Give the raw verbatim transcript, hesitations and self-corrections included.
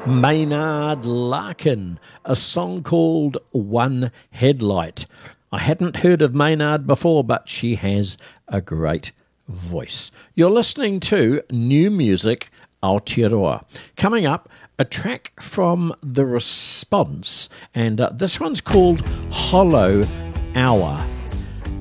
Maynard Larkin, a song called One Headlight. I hadn't heard of Maynard before, but she has a great voice. You're listening to New Music Aotearoa. Coming up, a track from The Response, and uh, this one's called Hollow Hour.